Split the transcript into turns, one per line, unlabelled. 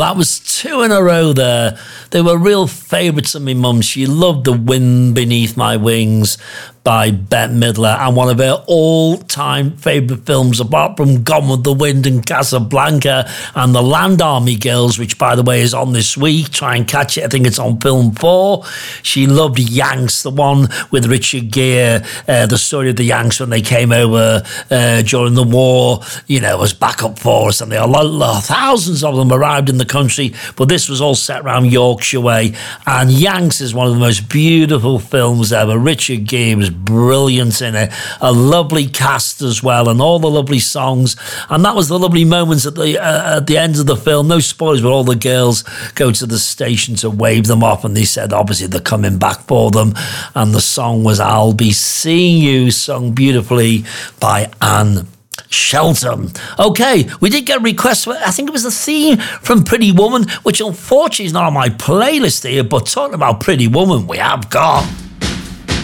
that was 2 in a row there. They were real favourites of my mum. She loved The Wind Beneath My Wings by Bette Midler, and one of her all-time favourite films, apart from Gone with the Wind and Casablanca and The Land Army Girls, which, by the way, is on this week. Try and catch it. I think it's on Film 4. She loved Yanks, the one with Richard Gere, the story of the Yanks when they came over during the war, as backup force, and thousands of them arrived in the country, but this was all set around Yorkshire way, and Yanks is one of the most beautiful films ever. Richard Gere was brilliant in it, a lovely cast as well, and all the lovely songs, and that was the lovely moments at the end of the film. No spoilers, but all the girls go to the station to wave them off, and they said obviously they're coming back for them, and the song was I'll Be Seeing You, sung beautifully by Anne Shelton. Okay, we did get a request for, I think it was the theme from Pretty Woman, which unfortunately is not on my playlist here, but talking about Pretty Woman, we have got